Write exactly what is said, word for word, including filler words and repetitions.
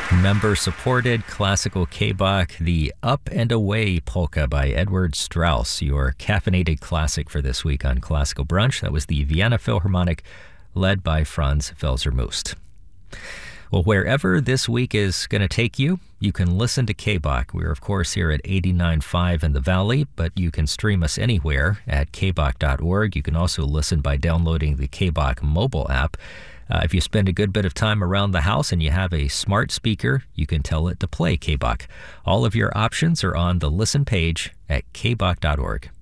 Member-supported classical K-Bach, the Up and Away Polka by Edward Strauss, your caffeinated classic for this week on Classical Brunch. That was the Vienna Philharmonic, led by Franz Welser-Möst. Well, wherever this week is going to take you, you can listen to K-Bach. We're, of course, here at eighty-nine point five in the Valley, but you can stream us anywhere at k bach dot org. You can also listen by downloading the K-Bach mobile app. Uh, if you spend a good bit of time around the house and you have a smart speaker, you can tell it to play K-Bach. All of your options are on the listen page at k bach dot org.